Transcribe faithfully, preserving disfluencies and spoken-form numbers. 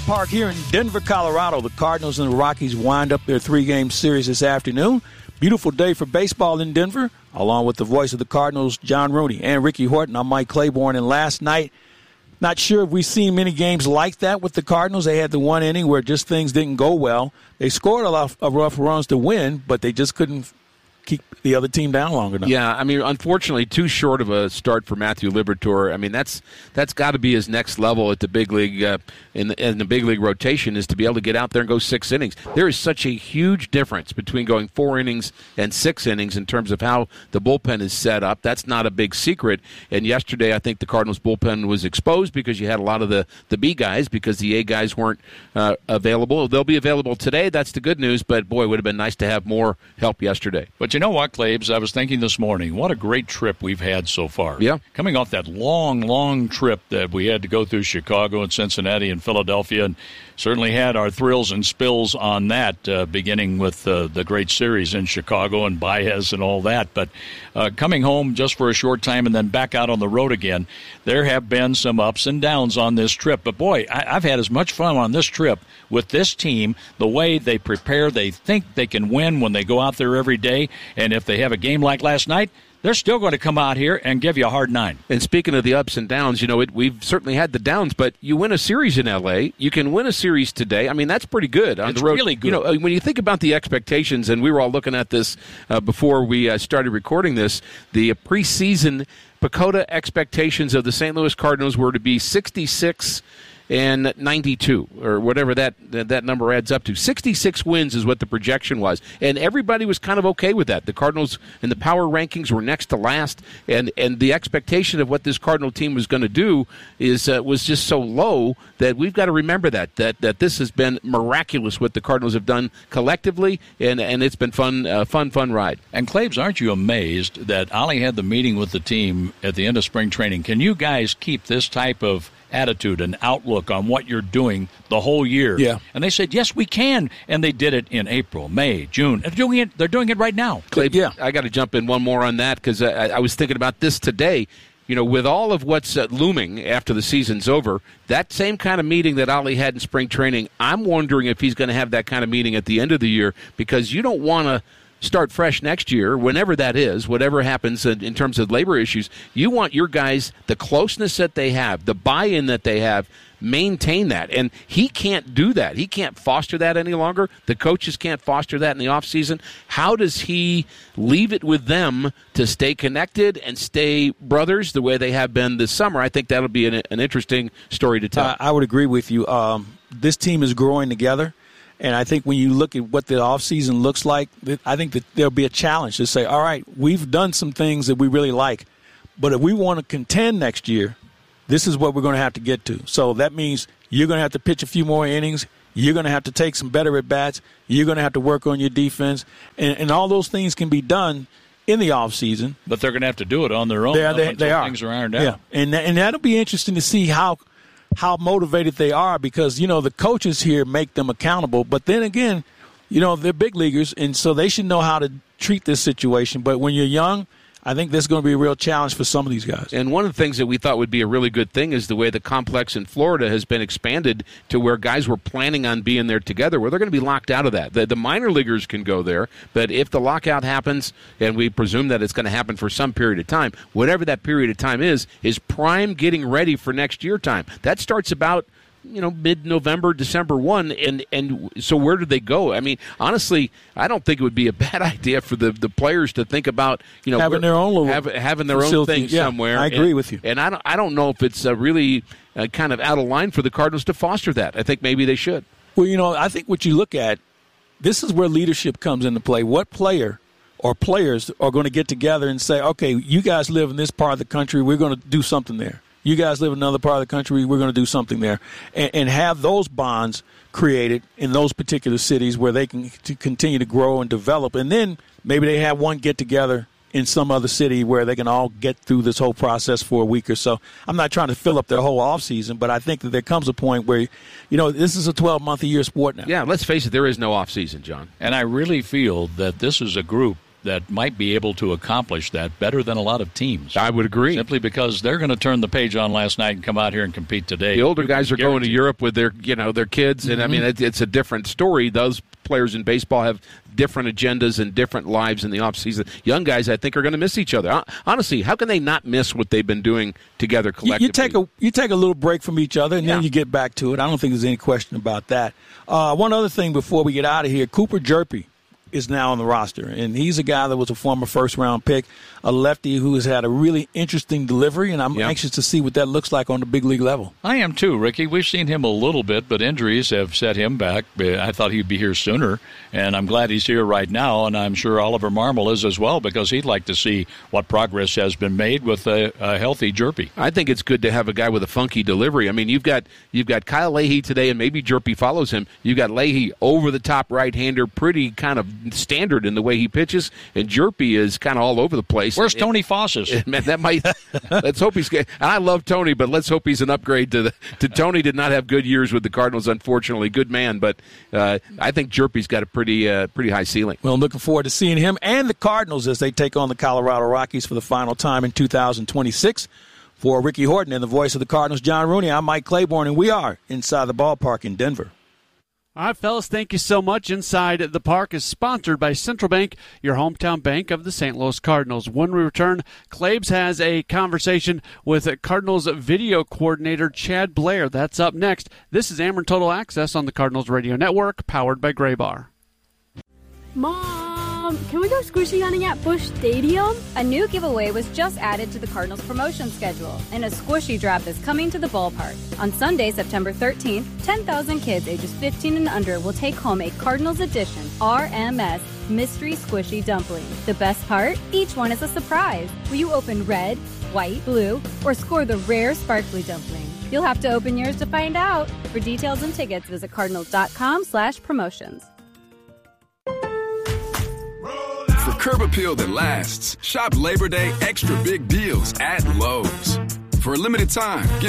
Park here in Denver, Colorado. The Cardinals and the Rockies wind up their three-game series this afternoon. Beautiful day for baseball in Denver. Along with the voice of the Cardinals, John Rooney, and Ricky Horton, I'm Mike Claiborne. And last night, not sure if we've seen many games like that with the Cardinals. They had the one inning where just things didn't go well. They scored a lot of rough runs to win, but they just couldn't keep the other team down long enough. Yeah, I mean, unfortunately, too short of a start for Matthew Liberatore. I mean, that's that's got to be his next level at the big league uh, in, the, in the big league rotation, is to be able to get out there and go six innings. There is such a huge difference between going four innings and six innings in terms of how the bullpen is set up. That's not a big secret. And yesterday, I think the Cardinals bullpen was exposed because you had a lot of the, the B guys because the A guys weren't uh, available. They'll be available today. That's the good news. But boy, it would have been nice to have more help yesterday. But you know what, Claibs? I was thinking this morning, what a great trip we've had so far. Yeah. Coming off that long, long trip that we had to go through Chicago and Cincinnati and Philadelphia, and certainly had our thrills and spills on that, uh, beginning with uh, the great series in Chicago and Baez and all that. But uh, coming home just for a short time and then back out on the road again, there have been some ups and downs on this trip. But, boy, I- I've had as much fun on this trip with this team, the way they prepare, they think they can win when they go out there every day, and if they have a game like last night, they're still going to come out here and give you a hard nine. And speaking of the ups and downs, you know, it, we've certainly had the downs, but you win a series in L A, you can win a series today. I mean, that's pretty good on it's the road. Really good. You know, when you think about the expectations, and we were all looking at this uh, before we uh, started recording this, the preseason PECOTA expectations of the Saint Louis Cardinals were to be sixty-six and ninety-two, or whatever that that number adds up to. sixty-six wins is what the projection was, and everybody was kind of okay with that. The Cardinals in the power rankings were next to last, and, and the expectation of what this Cardinal team was going to do is uh, was just so low that we've got to remember that that that this has been miraculous what the Cardinals have done collectively, and and it's been fun, uh, fun, fun ride. And Claibs, aren't you amazed that Ollie had the meeting with the team at the end of spring training? Can you guys keep this type of attitude and outlook on what you're doing the whole year? Yeah. And they said, yes, we can. And they did it in April, May, June. They're doing it, they're doing it right now. Clay, yeah. I got to jump in one more on that because I, I was thinking about this today. You know, with all of what's uh, looming after the season's over, that same kind of meeting that Ollie had in spring training, I'm wondering if he's going to have that kind of meeting at the end of the year, because you don't want to start fresh next year, whenever that is, whatever happens in, in terms of labor issues. You want your guys, the closeness that they have, the buy-in that they have, maintain that. And he can't do that. He can't foster that any longer. The coaches can't foster that in the offseason. How does he leave it with them to stay connected and stay brothers the way they have been this summer? I think that'll be an, an interesting story to tell. Uh, I would agree with you. Um, this team is growing together. And I think when you look at what the offseason looks like, I think that there'll be a challenge to say, all right, we've done some things that we really like, but if we want to contend next year, this is what we're going to have to get to. So that means you're going to have to pitch a few more innings. You're going to have to take some better at-bats. You're going to have to work on your defense. And, and all those things can be done in the offseason. But they're going to have to do it on their own. They, they, they are. Things are ironed out. Yeah. And, and that'll be interesting to see how – how motivated they are, because, you know, the coaches here make them accountable. But then again, you know, they're big leaguers, and so they should know how to treat this situation. But when you're young, I think this is going to be a real challenge for some of these guys. And one of the things that we thought would be a really good thing is the way the complex in Florida has been expanded to where guys were planning on being there together, where they're going to be locked out of that. The, the minor leaguers can go there, but if the lockout happens, and we presume that it's going to happen for some period of time, whatever that period of time is, is prime getting ready for next year time. That starts about you know, mid-November, December first, and and so where do they go? I mean, honestly, I don't think it would be a bad idea for the, the players to think about, you know, having their own little have, having their own thing yeah, somewhere. I agree and, with you. And I don't, I don't know if it's uh, really uh, kind of out of line for the Cardinals to foster that. I think maybe they should. Well, you know, I think what you look at, this is where leadership comes into play. What player or players are going to get together and say, okay, you guys live in this part of the country, we're going to do something there. You guys live in another part of the country, we're going to do something there. And, and have those bonds created in those particular cities where they can to continue to grow and develop. And then maybe they have one get-together in some other city where they can all get through this whole process for a week or so. I'm not trying to fill up their whole offseason, but I think that there comes a point where, you know, this is a twelve-month-a-year sport now. Yeah, let's face it, there is no offseason, John. And I really feel that this is a group that might be able to accomplish that better than a lot of teams. I would agree. Simply because they're going to turn the page on last night and come out here and compete today. The older guys are going to Europe with their, you know, their kids, and mm-hmm. I mean, it, it's a different story. Those players in baseball have different agendas and different lives in the offseason. Young guys, I think, are going to miss each other. Honestly, how can they not miss what they've been doing together collectively? You, you take a you take a little break from each other, and yeah. then you get back to it. I don't think there's any question about that. Uh, one other thing before we get out of here, Cooper Jerpy is now on the roster, and he's a guy that was a former first-round pick, a lefty who has had a really interesting delivery, and I'm yep. anxious to see what that looks like on the big league level. I am too, Ricky. We've seen him a little bit, but injuries have set him back. I thought he'd be here sooner, and I'm glad he's here right now, and I'm sure Oliver Marmol is as well, because he'd like to see what progress has been made with a, a healthy Jerpy. I think it's good to have a guy with a funky delivery. I mean, you've got you've got Kyle Leahy today, and maybe Jerpy follows him. You've got Leahy, over-the-top right-hander, pretty kind of standard in the way he pitches, and Jerpy is kind of all over the place. Where's it, Tony Fossis? Man, that might. Let's hope he's. And I love Tony, but let's hope he's an upgrade to the. To Tony did not have good years with the Cardinals, unfortunately. Good man, but uh, I think Jerpy's got a pretty uh, pretty high ceiling. Well, I'm looking forward to seeing him and the Cardinals as they take on the Colorado Rockies for the final time in two thousand twenty-six. For Ricky Horton and the voice of the Cardinals, John Rooney, I'm Mike Claiborne, and we are inside the ballpark in Denver. All right, fellas, thank you so much. Inside the Park is sponsored by Central Bank, your hometown bank of the Saint Louis Cardinals. When we return, Claibs has a conversation with Cardinals video coordinator Chad Blair. That's up next. This is Ameren Total Access on the Cardinals Radio Network, powered by Gray Bar. Mom, can we go squishy hunting at Busch Stadium? A new giveaway was just added to the Cardinals promotion schedule, and a squishy drop is coming to the ballpark. On Sunday, September thirteenth, ten thousand kids ages fifteen and under will take home a Cardinals edition R M S Mystery Squishy Dumpling. The best part? Each one is a surprise. Will you open red, white, blue, or score the rare sparkly dumpling? You'll have to open yours to find out. For details and tickets, visit cardinals.com slash promotions. For curb appeal that lasts, shop Labor Day extra big deals at Lowe's. For a limited time, get